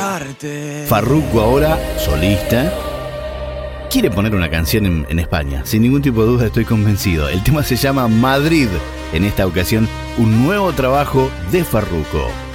besarte. Farruko ahora, solista, quiere poner una canción en España. Sin ningún tipo de duda, estoy convencido. El tema se llama Madrid. En esta ocasión, un nuevo trabajo de Farruko.